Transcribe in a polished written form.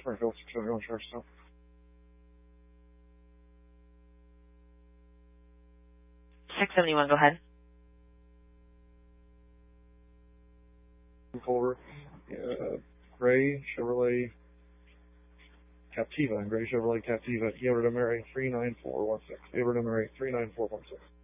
Springfield, 671 Churchtown. Go ahead. For gray Chevrolet Captiva, Yoder to Mary 39416. Yoder to Mary 39416.